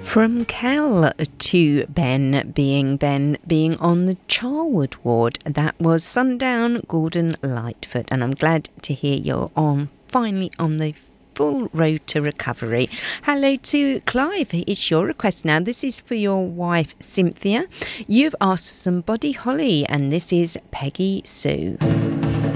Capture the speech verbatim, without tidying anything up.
From Kel to Ben being Ben being on the Charwood ward. That was Sundown Gordon Lightfoot, and I'm glad to hear you're on finally on the full road to recovery. Hello to Clive. It's your request now. This is for your wife Cynthia. You've asked for some Buddy Holly, and this is Peggy Sue.